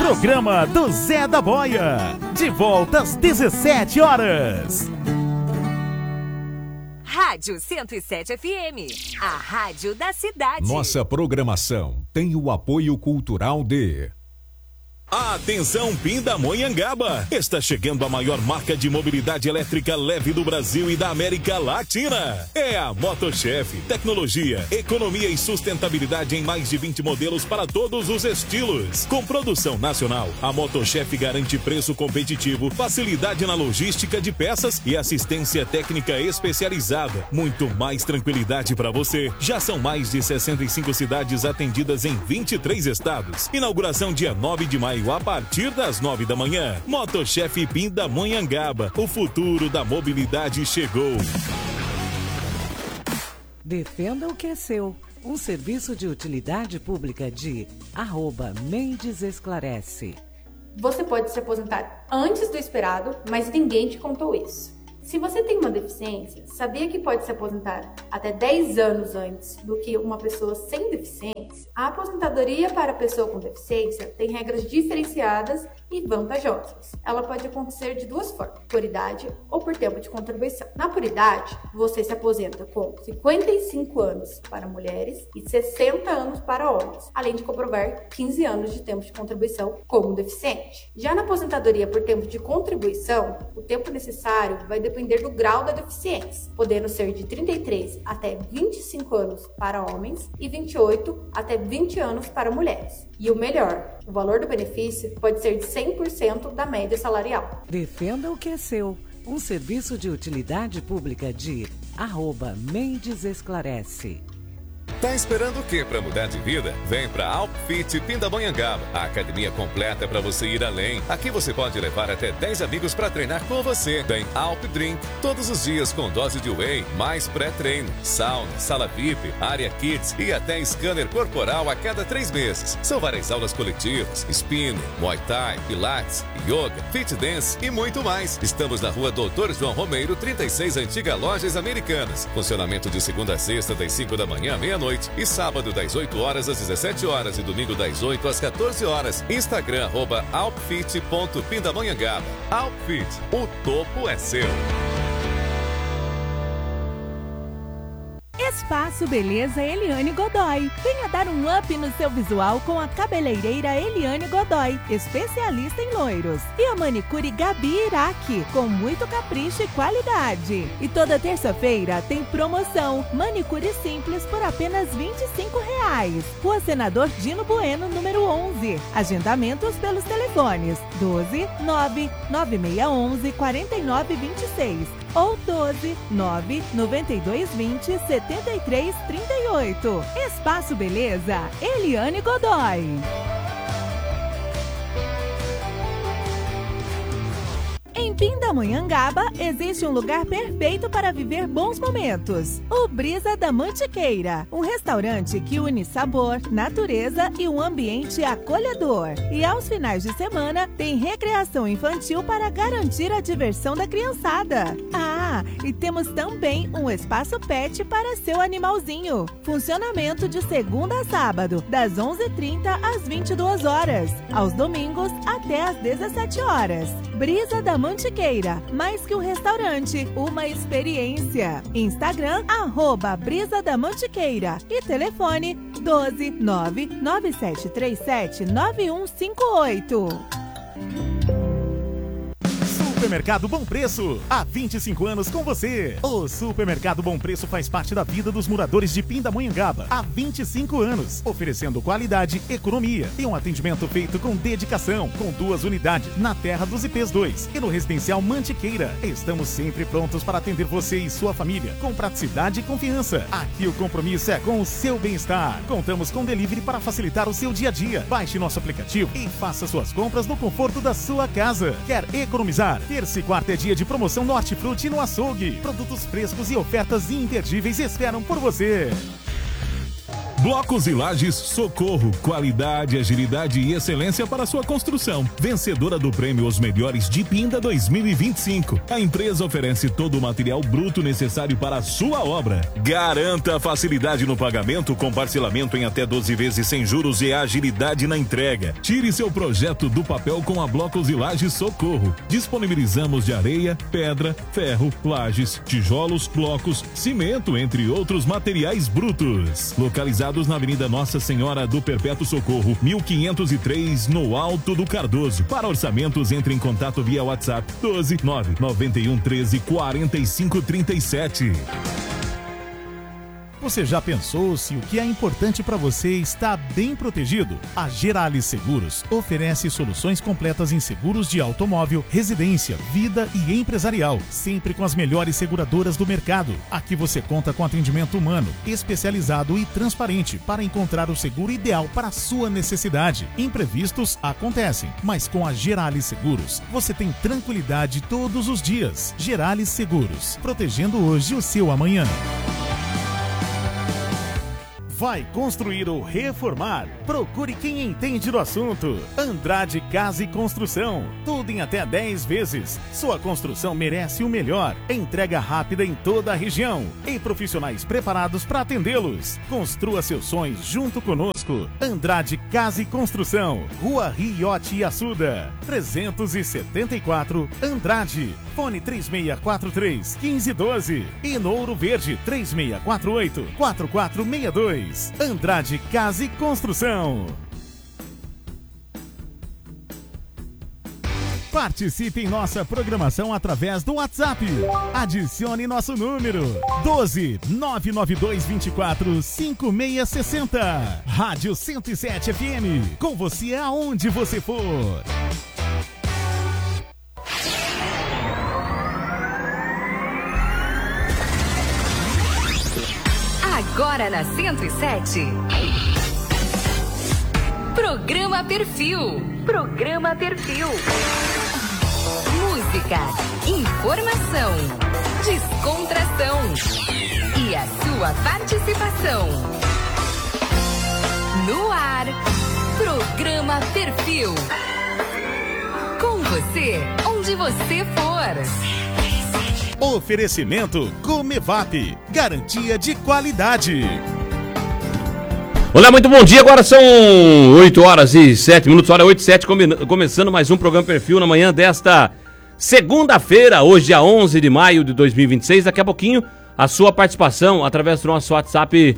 Programa do Zé da Boia. De volta às 17 horas. Rádio 107 FM, a rádio da cidade. Nossa programação tem o apoio cultural de... Atenção Pindamonhangaba! Está chegando a maior marca de mobilidade elétrica leve do Brasil e da América Latina. É a MotoChef. Tecnologia, economia e sustentabilidade em mais de 20 modelos para todos os estilos. Com produção nacional, a MotoChef garante preço competitivo, facilidade na logística de peças e assistência técnica especializada. Muito mais tranquilidade para você. Já são mais de 65 cidades atendidas em 23 estados. Inauguração dia 9 de maio. A partir das 9 da manhã. MotoChef Pindamonhangaba. O futuro da mobilidade chegou. Defenda o que é seu. Um serviço de utilidade pública de @Mendes Esclarece. Você pode se aposentar antes do esperado, mas ninguém te contou isso. Se você tem uma deficiência, sabia que pode se aposentar até 10 anos antes do que uma pessoa sem deficiência? A aposentadoria para a pessoa com deficiência tem regras diferenciadas e vantajosas. Ela pode acontecer de duas formas, por idade ou por tempo de contribuição. Na por idade, você se aposenta com 55 anos para mulheres e 60 anos para homens, além de comprovar 15 anos de tempo de contribuição como deficiente. Já na aposentadoria por tempo de contribuição, o tempo necessário vai depender do grau da deficiência, podendo ser de 33 até 25 anos para homens e 28 até 20 anos para mulheres. E o melhor, o valor do benefício pode ser de 100% da média salarial. Defenda o que é seu. Um serviço de utilidade pública de @Mendes Esclarece. Tá esperando o quê para mudar de vida? Vem para Alpfit Pindamonhangaba, a academia completa para você ir além. Aqui você pode levar até 10 amigos para treinar com você. Tem Alp Drink todos os dias com dose de whey, mais pré-treino, sauna, sala VIP, área kids e até scanner corporal a cada 3 meses. São várias aulas coletivas, spinning, muay thai, pilates, yoga, fit dance e muito mais. Estamos na rua Doutor João Romeiro, 36, Antiga Lojas Americanas. Funcionamento de segunda a sexta, das 5 da manhã à meia-noite. E sábado das 8 horas às 17 horas e domingo das 8 às 14 horas. Instagram @Alpfit.Pindamonhangaba. Alpfit, o topo é seu. Espaço Beleza Eliane Godoy. Venha dar um up no seu visual com a cabeleireira Eliane Godoy, especialista em loiros. E a manicure Gabi Iraque, com muito capricho e qualidade. E toda terça-feira tem promoção. Manicure simples por apenas R$25. Rua Senador Dino Bueno, número 11. Agendamentos pelos telefones 12 99611 4926 ou 12 99220 7338. Espaço Beleza, Eliane Godoy. Em Pindamonhangaba existe um lugar perfeito para viver bons momentos. O Brisa da Mantiqueira, um restaurante que une sabor, natureza e um ambiente acolhedor. E aos finais de semana tem recreação infantil para garantir a diversão da criançada. Ah, e temos também um espaço pet para seu animalzinho. Funcionamento de segunda a sábado, das 11h30 às 22 horas. Aos domingos até às 17 horas. Brisa da Mantiqueira, mais que um restaurante, uma experiência. Instagram, @Brisa da Mantiqueira e telefone 12 99737 9158. Supermercado Bom Preço, há 25 anos com você. O Supermercado Bom Preço faz parte da vida dos moradores de Pindamonhangaba há 25 anos, oferecendo qualidade, economia e um atendimento feito com dedicação, com 2 unidades na Terra dos IPs 2 e no Residencial Mantiqueira. Estamos sempre prontos para atender você e sua família, com praticidade e confiança. Aqui o compromisso é com o seu bem-estar. Contamos com delivery para facilitar o seu dia a dia. Baixe nosso aplicativo e faça suas compras no conforto da sua casa. Quer economizar? Terça e quarta é dia de promoção no Hortifruti e no Açougue. Produtos frescos e ofertas imperdíveis esperam por você. Blocos e Lajes Socorro. Qualidade, agilidade e excelência para sua construção. Vencedora do prêmio Os Melhores de Pinda 2025. A empresa oferece todo o material bruto necessário para a sua obra. Garanta facilidade no pagamento com parcelamento em até 12 vezes sem juros e agilidade na entrega. Tire seu projeto do papel com a Blocos e Lajes Socorro. Disponibilizamos de areia, pedra, ferro, lajes, tijolos, blocos, cimento, entre outros materiais brutos. Localizados na Avenida Nossa Senhora do Perpétuo Socorro, 1503, no Alto do Cardoso. Para orçamentos, entre em contato via WhatsApp 12 991 13 45 37. Você já pensou se o que é importante para você está bem protegido? A Geralis Seguros oferece soluções completas em seguros de automóvel, residência, vida e empresarial, sempre com as melhores seguradoras do mercado. Aqui você conta com atendimento humano, especializado e transparente para encontrar o seguro ideal para a sua necessidade. Imprevistos acontecem, mas com a Geralis Seguros você tem tranquilidade todos os dias. Geralis Seguros, protegendo hoje o seu amanhã. Vai construir ou reformar? Procure quem entende do assunto. Andrade Casa e Construção. Tudo em até 10 vezes. Sua construção merece o melhor. Entrega rápida em toda a região. E profissionais preparados para atendê-los. Construa seus sonhos junto conosco. Andrade Casa e Construção. Rua Riote e Açuda. 374 Andrade. Fone 3643-1512. E no Ouro Verde 3648-4462. Andrade Casa e Construção. Participe em nossa programação através do WhatsApp. Adicione nosso número 12 992 24 5660. Rádio 107 FM. Com você aonde você for. Agora na 107. Programa Perfil. Programa Perfil. Música, informação, descontração e a sua participação. No ar, Programa Perfil. Com você, onde você for. Oferecimento Comevap, garantia de qualidade. Olá, muito bom dia, agora são 8 horas e 7 minutos, hora 8 e 7, começando mais um Programa Perfil na manhã desta segunda-feira, hoje dia 11 de maio de 2026, daqui a pouquinho a sua participação através do nosso WhatsApp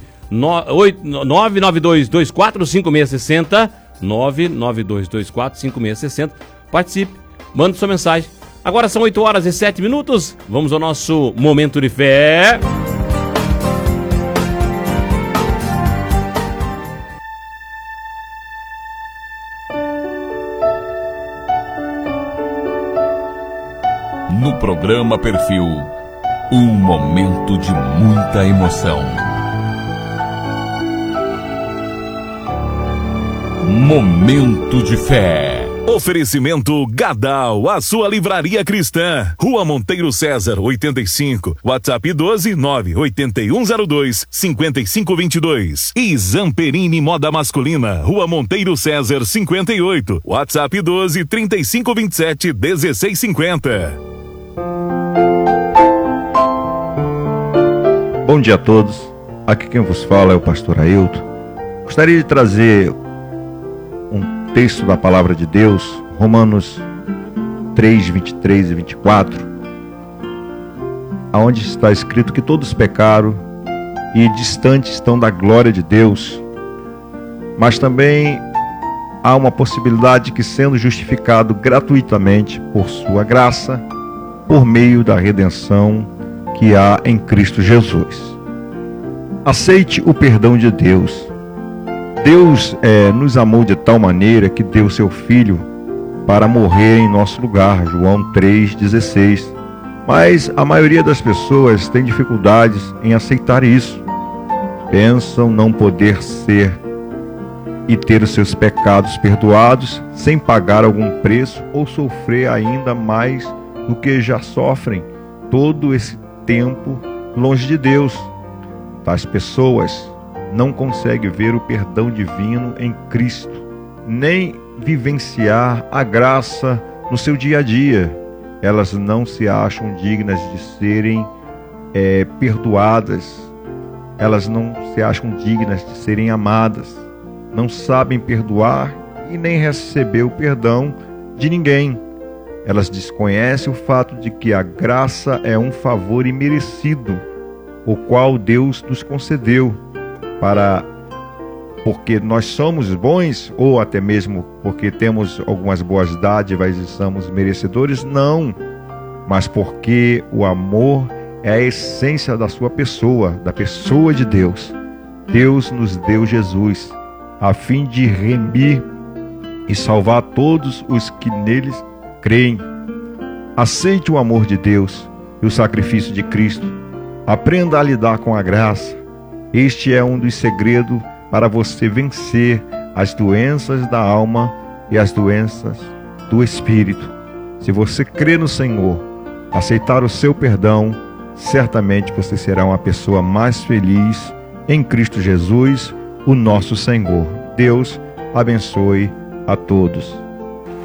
992245660, 992245660, participe, mande sua mensagem. Agora são 8 horas e 7 minutos, vamos ao nosso Momento de Fé. No Programa Perfil, um momento de muita emoção. Momento de Fé. Oferecimento Gadal, a sua livraria cristã. Rua Monteiro César, 85. WhatsApp 12 98102 5522. E Zamperini Moda Masculina, Rua Monteiro César, 58. WhatsApp 12 3527 1650. Bom dia a todos. Aqui quem vos fala é o pastor Ailton. Gostaria de trazer texto da palavra de Deus, Romanos 3, 23 e 24, onde está escrito que todos pecaram e distantes estão da glória de Deus, mas também há uma possibilidade que, sendo justificado gratuitamente por sua graça, por meio da redenção que há em Cristo Jesus. Aceite o perdão de Deus. Deus nos amou de tal maneira que deu seu Filho para morrer em nosso lugar, João 3,16. Mas a maioria das pessoas tem dificuldades em aceitar isso. Pensam não poder ser e ter os seus pecados perdoados sem pagar algum preço ou sofrer ainda mais do que já sofrem todo esse tempo longe de Deus. Tais pessoas não consegue ver o perdão divino em Cristo, nem vivenciar a graça no seu dia a dia. Elas não se acham dignas de serem perdoadas, elas não se acham dignas de serem amadas, não sabem perdoar e nem receber o perdão de ninguém. Elas desconhecem o fato de que a graça é um favor imerecido, o qual Deus nos concedeu, porque nós somos bons, ou até mesmo porque temos algumas boas dádivas e somos merecedores, não, mas porque o amor é a essência da sua pessoa, da pessoa de Deus. Deus nos deu Jesus, a fim de remir e salvar todos os que neles creem. Aceite o amor de Deus e o sacrifício de Cristo. Aprenda a lidar com a graça. Este é um dos segredos para você vencer as doenças da alma e as doenças do espírito. Se você crer no Senhor, aceitar o seu perdão, certamente você será uma pessoa mais feliz em Cristo Jesus, o nosso Senhor. Deus abençoe a todos.